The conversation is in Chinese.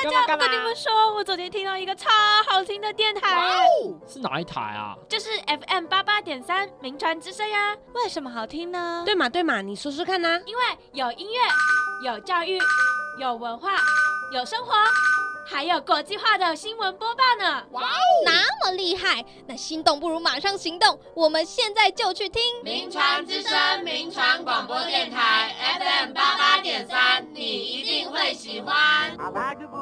家，我跟你们说，我昨天听到一个超好听的电台， 是哪一台啊？ 就是 FM88.3名传之声呀。为什么好听呢？ 对嘛，你说说看啊。 因为有音乐，有教育，有文化，有生活，还有国际化的新闻播报呢。 哇哦，那么厉害！那心动不如马上行动，我们现在就去听名传之声名传广播电台 FM88.3，你一定会喜欢。